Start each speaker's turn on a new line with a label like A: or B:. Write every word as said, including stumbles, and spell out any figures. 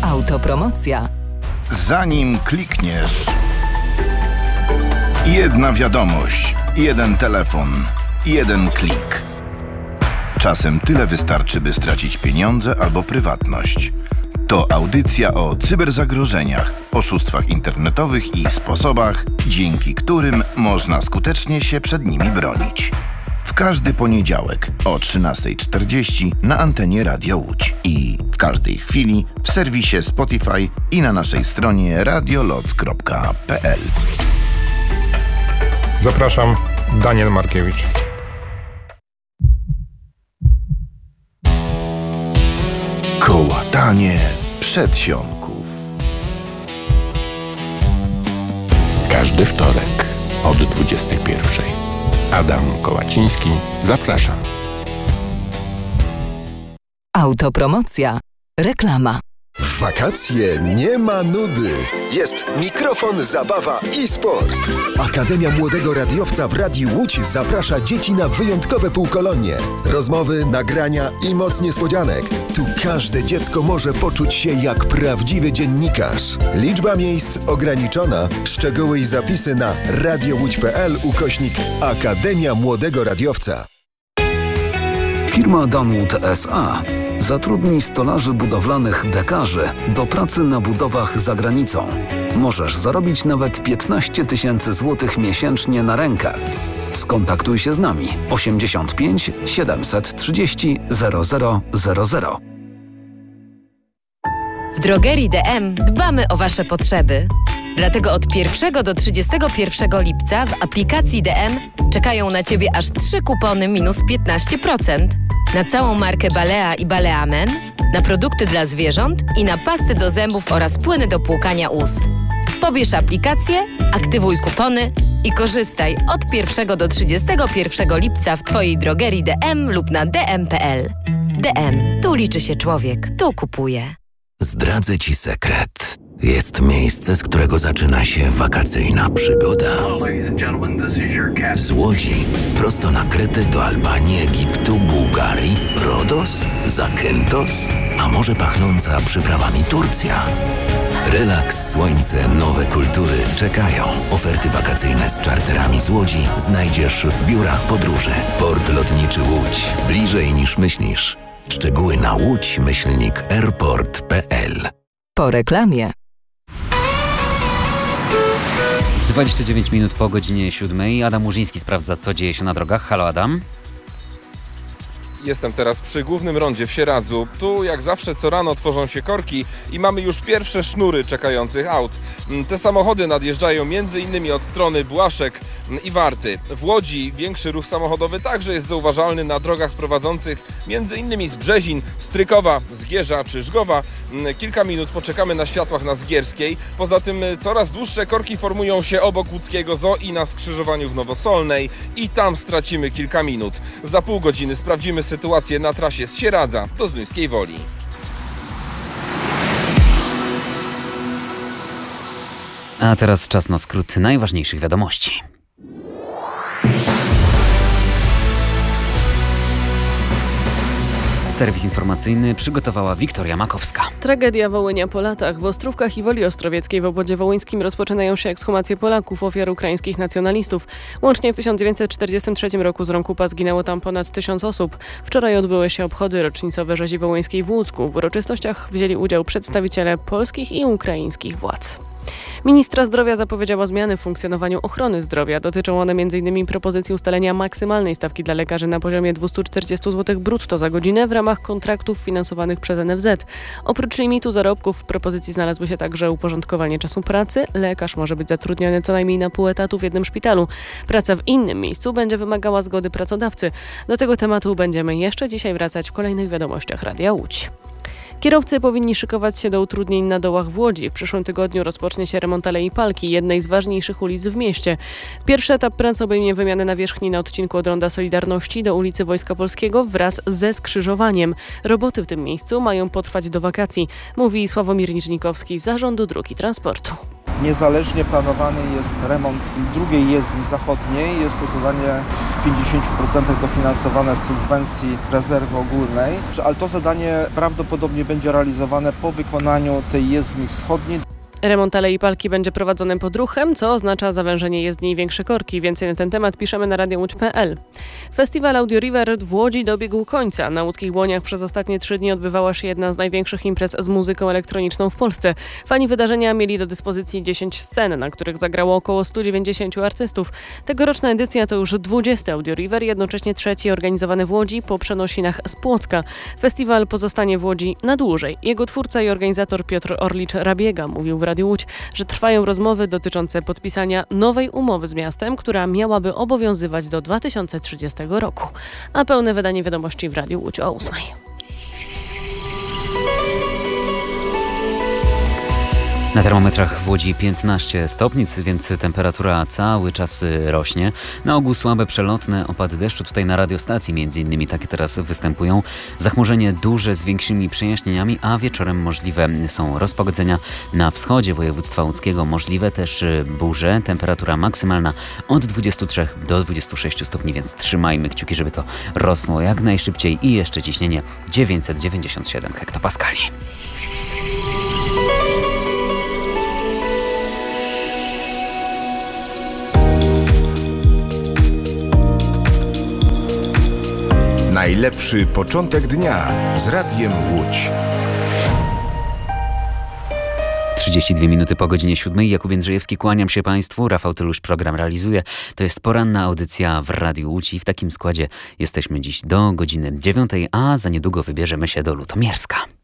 A: Autopromocja.
B: Zanim klikniesz, jedna wiadomość, jeden telefon, jeden klik. Czasem tyle wystarczy, by stracić pieniądze albo prywatność. To audycja o cyberzagrożeniach, oszustwach internetowych i sposobach, dzięki którym można skutecznie się przed nimi bronić. W każdy poniedziałek o trzynasta czterdzieści na antenie Radia Łódź i w każdej chwili w serwisie Spotify i na naszej stronie radioloc kropka p l.
C: Zapraszam, Daniel Markiewicz.
B: Kołatanie przedsionków.
D: Każdy wtorek od dwudziestej pierwszej. Adam Kołaciński, zapraszam.
A: Autopromocja. Reklama.
E: W wakacje nie ma nudy. Jest mikrofon, zabawa i sport. Akademia Młodego Radiowca w Radiu Łódź zaprasza dzieci na wyjątkowe półkolonie. Rozmowy, nagrania i moc niespodzianek. Tu każde dziecko może poczuć się jak prawdziwy dziennikarz. Liczba miejsc ograniczona. Szczegóły i zapisy na radiowódź kropka p l ukośnik Akademia Młodego Radiowca.
F: Firma Danwood S A zatrudni stolarzy budowlanych dekarzy do pracy na budowach za granicą. Możesz zarobić nawet piętnaście tysięcy złotych miesięcznie na rękę. Skontaktuj się z nami osiemdziesiąt pięć siedemset trzydzieści zero zero zero zero.
G: W drogerii D M dbamy o Wasze potrzeby. Dlatego od pierwszego do trzydziestego pierwszego lipca w aplikacji D M czekają na Ciebie aż trzy kupony minus piętnaście procent. Na całą markę Balea i Balea Men, na produkty dla zwierząt i na pasty do zębów oraz płyny do płukania ust. Pobierz aplikację, aktywuj kupony i korzystaj od pierwszego do trzydziestego pierwszego lipca w Twojej drogerii D M lub na d m kropka p l. D M. Tu liczy się człowiek. Tu kupuje.
H: Zdradzę Ci sekret. Jest miejsce, z którego zaczyna się wakacyjna przygoda. Z Łodzi prosto na Kretę do Albanii, Egiptu, Bułgarii, Rodos, Zakynthos, a może pachnąca przyprawami Turcja. Relaks, słońce, nowe kultury czekają. Oferty wakacyjne z czarterami z Łodzi znajdziesz w biurach podróży. Port Lotniczy Łódź. Bliżej niż myślisz. Szczegóły na łódź myślnik airport kropka p l.
A: Po reklamie.
I: dwadzieścia dziewięć minut po godzinie siódmej. Adam Murzyński sprawdza, co dzieje się na drogach. Halo, Adam.
C: Jestem teraz przy głównym rondzie w Sieradzu. Tu jak zawsze co rano tworzą się korki i mamy już pierwsze sznury czekających aut. Te samochody nadjeżdżają między innymi od strony Błaszek i Warty. W Łodzi większy ruch samochodowy także jest zauważalny na drogach prowadzących między innymi z Brzezin, Strykowa, Zgierza czy Żgowa. Kilka minut poczekamy na światłach na Zgierskiej. Poza tym coraz dłuższe korki formują się obok łódzkiego Zoo i na skrzyżowaniu w Nowosolnej i tam stracimy kilka minut. Za pół godziny sprawdzimy sytuację na trasie z Sieradza do Zduńskiej Woli.
I: A teraz czas na skrót najważniejszych wiadomości. Serwis informacyjny przygotowała Wiktoria Makowska.
J: Tragedia Wołynia po latach. W Ostrówkach i Woli Ostrowieckiej w obwodzie wołyńskim rozpoczynają się ekshumacje Polaków, ofiar ukraińskich nacjonalistów. Łącznie w tysiąc dziewięćset czterdziestym trzecim roku z rąk U P A zginęło tam ponad tysiąc osób. Wczoraj odbyły się obchody rocznicowe rzezi wołyńskiej w Łucku. W uroczystościach wzięli udział przedstawiciele polskich i ukraińskich władz. Ministra zdrowia zapowiedziała zmiany w funkcjonowaniu ochrony zdrowia. Dotyczą one między innymi propozycji ustalenia maksymalnej stawki dla lekarzy na poziomie dwieście czterdzieści złotych brutto za godzinę w ramach kontraktów finansowanych przez N F Z. Oprócz limitu zarobków w propozycji znalazły się także uporządkowanie czasu pracy. Lekarz może być zatrudniony co najmniej na pół etatu w jednym szpitalu. Praca w innym miejscu będzie wymagała zgody pracodawcy. Do tego tematu będziemy jeszcze dzisiaj wracać w kolejnych wiadomościach Radia Łódź. Kierowcy powinni szykować się do utrudnień na dołach w Łodzi. W przyszłym tygodniu rozpocznie się remont Alei Palki, jednej z ważniejszych ulic w mieście. Pierwszy etap prac obejmie wymianę nawierzchni na odcinku od Ronda Solidarności do ulicy Wojska Polskiego wraz ze skrzyżowaniem. Roboty w tym miejscu mają potrwać do wakacji, mówi Sławomir Niżnikowski z Zarządu Dróg i Transportu.
K: Niezależnie planowany jest remont drugiej jezdni zachodniej. Jest to zadanie w pięćdziesięciu procentach dofinansowane z subwencji rezerwy ogólnej, ale to zadanie prawdopodobnie będzie realizowane po wykonaniu tej jezdni wschodniej.
J: Remont Alei Palki będzie prowadzony pod ruchem, co oznacza zawężenie jezdni i większe korki. Więcej na ten temat piszemy na radio łódź kropka p l. Festiwal Audio River w Łodzi dobiegł końca. Na łódzkich Błoniach przez ostatnie trzy dni odbywała się jedna z największych imprez z muzyką elektroniczną w Polsce. Fani wydarzenia mieli do dyspozycji dziesięć scen, na których zagrało około stu dziewięćdziesięciu artystów. Tegoroczna edycja to już dwudziesty Audio River, jednocześnie trzeci organizowany w Łodzi po przenosinach z Płocka. Festiwal pozostanie w Łodzi na dłużej. Jego twórca i organizator Piotr Orlicz-Rabiega mówił w Radiu Łódź, że trwają rozmowy dotyczące podpisania nowej umowy z miastem, która miałaby obowiązywać do dwa tysiące trzydziestego roku. A pełne wydanie wiadomości w Radiu Łódź o ósmej.
I: Na termometrach w Łodzi piętnaście stopni, więc temperatura cały czas rośnie. Na ogół słabe przelotne opady deszczu. Tutaj na radiostacji między innymi takie teraz występują. Zachmurzenie duże z większymi przejaśnieniami, a wieczorem możliwe są rozpogodzenia na wschodzie województwa łódzkiego. Możliwe też burze. Temperatura maksymalna od dwudziestu trzech do dwudziestu sześciu stopni, więc trzymajmy kciuki, żeby to rosło jak najszybciej. I jeszcze ciśnienie dziewięćset dziewięćdziesiąt siedem hektopaskali.
E: Najlepszy początek dnia z Radiem Łódź.
I: trzydzieści dwie minuty po godzinie siódmej. Jakub Jędrzejewski, kłaniam się Państwu. Rafał Tylusz program realizuje. To jest poranna audycja w Radiu Łódź i w takim składzie jesteśmy dziś do godziny dziewiątej, a za niedługo wybierzemy się do Lutomierska.